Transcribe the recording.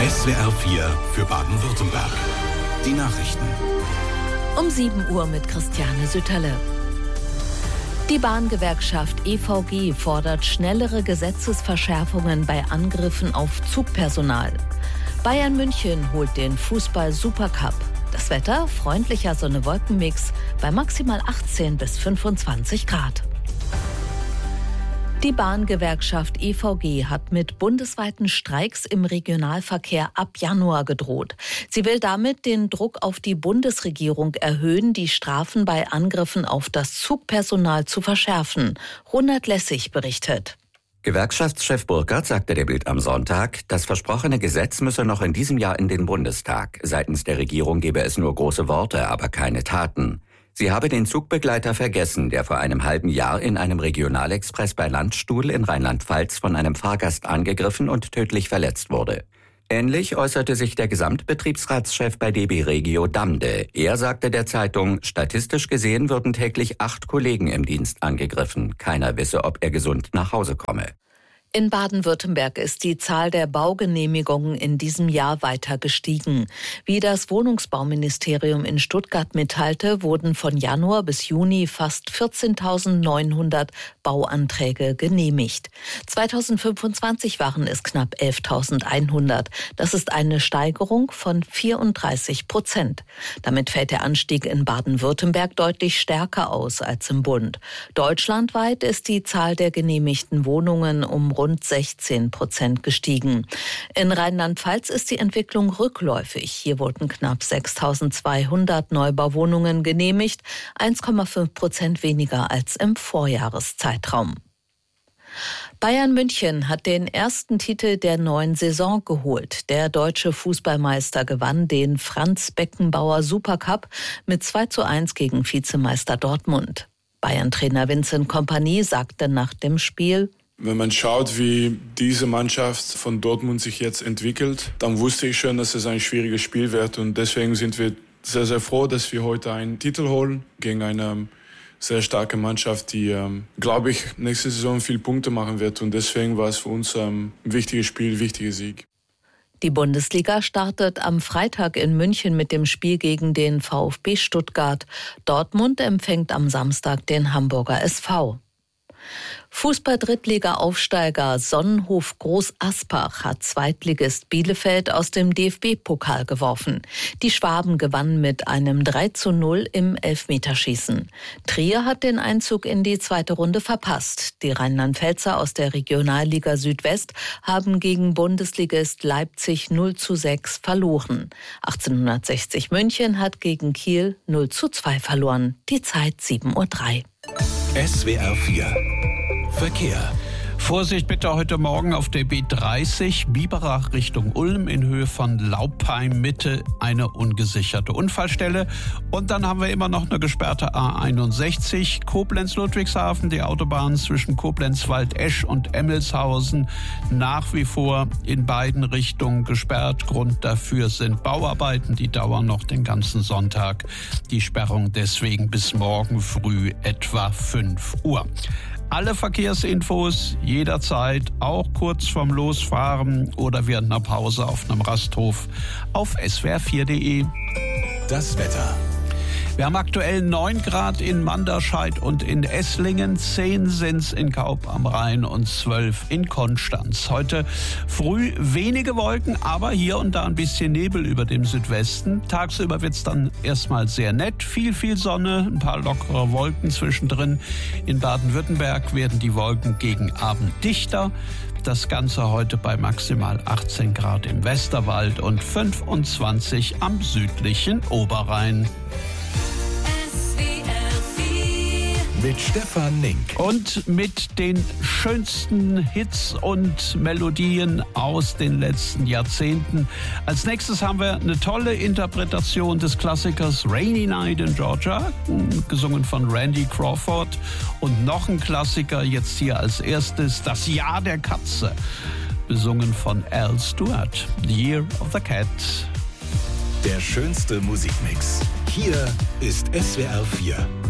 SWR 4 für Baden-Württemberg. Die Nachrichten. Um 7 Uhr mit Christiane Sütterle. Die Bahngewerkschaft EVG fordert schnellere Gesetzesverschärfungen bei Angriffen auf Zugpersonal. Bayern München holt den Fußball-Supercup. Das Wetter, freundlicher Sonne-Wolken-Mix bei maximal 18 bis 25 Grad. Die Bahngewerkschaft EVG hat mit bundesweiten Streiks im Regionalverkehr ab Januar gedroht. Sie will damit den Druck auf die Bundesregierung erhöhen, die Strafen bei Angriffen auf das Zugpersonal zu verschärfen. Ronald Lessig berichtet. Gewerkschaftschef Burkhardt sagte der Bild am Sonntag, das versprochene Gesetz müsse noch in diesem Jahr in den Bundestag. Seitens der Regierung gebe es nur große Worte, aber keine Taten. Sie habe den Zugbegleiter vergessen, der vor einem halben Jahr in einem Regionalexpress bei Landstuhl in Rheinland-Pfalz von einem Fahrgast angegriffen und tödlich verletzt wurde. Ähnlich äußerte sich der Gesamtbetriebsratschef bei DB Regio Damde. Er sagte der Zeitung, statistisch gesehen würden täglich 8 Kollegen im Dienst angegriffen. Keiner wisse, ob er gesund nach Hause komme. In Baden-Württemberg ist die Zahl der Baugenehmigungen in diesem Jahr weiter gestiegen. Wie das Wohnungsbauministerium in Stuttgart mitteilte, wurden von Januar bis Juni fast 14.900 Bauanträge genehmigt. 2025 waren es knapp 11.100. Das ist eine Steigerung von 34%. Damit fällt der Anstieg in Baden-Württemberg deutlich stärker aus als im Bund. Deutschlandweit ist die Zahl der genehmigten Wohnungen um rund 16% gestiegen. In Rheinland-Pfalz ist die Entwicklung rückläufig. Hier wurden knapp 6.200 Neubauwohnungen genehmigt, 1,5% weniger als im Vorjahreszeitraum. Bayern München hat den ersten Titel der neuen Saison geholt. Der deutsche Fußballmeister gewann den Franz Beckenbauer Supercup mit 2:1 gegen Vizemeister Dortmund. Bayern-Trainer Vincent Kompany sagte nach dem Spiel: Wenn man schaut, wie diese Mannschaft von Dortmund sich jetzt entwickelt, dann wusste ich schon, dass es ein schwieriges Spiel wird. Und deswegen sind wir sehr, sehr froh, dass wir heute einen Titel holen gegen eine sehr starke Mannschaft, die, glaube ich, nächste Saison viel Punkte machen wird. Und deswegen war es für uns ein wichtiges Spiel, ein wichtiger Sieg. Die Bundesliga startet am Freitag in München mit dem Spiel gegen den VfB Stuttgart. Dortmund empfängt am Samstag den Hamburger SV. Fußball-Drittliga-Aufsteiger Sonnenhof Groß Aspach hat Zweitligist Bielefeld aus dem DFB-Pokal geworfen. Die Schwaben gewannen mit einem 3:0 im Elfmeterschießen. Trier hat den Einzug in die zweite Runde verpasst. Die Rheinland-Pfälzer aus der Regionalliga Südwest haben gegen Bundesligist Leipzig 0:6 verloren. 1860 München hat gegen Kiel 0:2 verloren. Die Zeit 7:03 Uhr. SWR 4 Verkehr. Vorsicht bitte heute Morgen auf der B30 Biberach Richtung Ulm in Höhe von Laupheim Mitte eine ungesicherte Unfallstelle. Und dann haben wir immer noch eine gesperrte A61 Koblenz-Ludwigshafen, die Autobahn zwischen Koblenz-Waldesch und Emmelshausen nach wie vor in beiden Richtungen gesperrt. Grund dafür sind Bauarbeiten, die dauern noch den ganzen Sonntag. Die Sperrung deswegen bis morgen früh etwa 5 Uhr. Alle Verkehrsinfos jederzeit, auch kurz vorm Losfahren oder während einer Pause auf einem Rasthof auf swr4.de. Das Wetter. Wir haben aktuell 9 Grad in Manderscheid und in Esslingen, 10 sind's in Kaub am Rhein und 12 in Konstanz. Heute früh wenige Wolken, aber hier und da ein bisschen Nebel über dem Südwesten. Tagsüber wird's dann erstmal sehr nett, viel Sonne, ein paar lockere Wolken zwischendrin. In Baden-Württemberg werden die Wolken gegen Abend dichter. Das Ganze heute bei maximal 18 Grad im Westerwald und 25 am südlichen Oberrhein. Mit Stefan Nink. Und mit den schönsten Hits und Melodien aus den letzten Jahrzehnten. Als nächstes haben wir eine tolle Interpretation des Klassikers Rainy Night in Georgia, gesungen von Randy Crawford. Und noch ein Klassiker jetzt hier als erstes, Das Jahr der Katze, besungen von Al Stewart, The Year of the Cat. Der schönste Musikmix. Hier ist SWR 4.